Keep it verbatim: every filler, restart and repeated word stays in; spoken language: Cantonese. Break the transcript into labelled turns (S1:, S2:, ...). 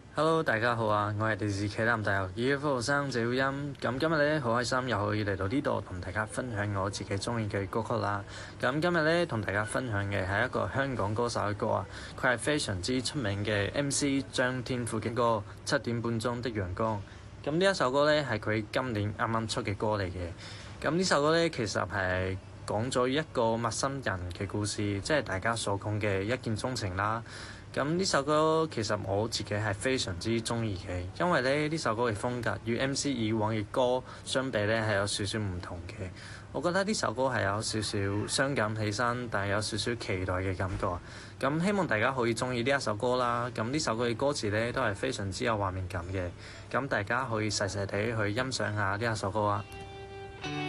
S1: Hello，大家好啊！我係嚟自暨南大學醫科學生謝耀欽。咁今日咧好開心，又可以嚟到呢度同大家分享我自己中意嘅歌曲啦。咁今日咧同大家分享嘅係一個香港歌手嘅歌啊，佢係非常之出名嘅 M C 張天賦嘅歌《七點半鐘的陽光》。咁呢一首歌咧係佢今年啱啱出嘅歌嚟嘅。咁呢首歌咧其實係講咗一個陌生人嘅故事，即係大家所講嘅一見鍾情啦。咁呢首歌其實我自己係非常之中意嘅，因為咧呢首歌嘅風格與 M C 以往嘅歌相比咧係有少少唔同嘅。我覺得呢首歌係有少少傷感起身，但係有少少期待嘅感覺。咁希望大家可以中意呢一首歌啦。咁呢首歌嘅歌詞咧都係非常之有畫面感嘅。咁大家可以細細地去欣賞下呢一首歌啊。